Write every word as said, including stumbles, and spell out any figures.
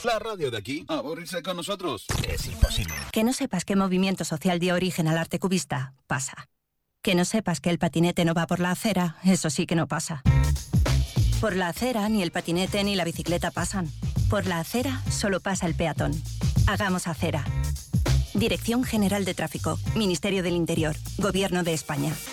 La radio de aquí. ¿Aburrirse con nosotros? Es imposible. Que no sepas qué movimiento social dio origen al arte cubista, pasa. Que no sepas que el patinete no va por la acera, eso sí que no pasa. Por la acera ni el patinete ni la bicicleta pasan. Por la acera solo pasa el peatón. Hagamos acera. Dirección General de Tráfico, Ministerio del Interior, Gobierno de España.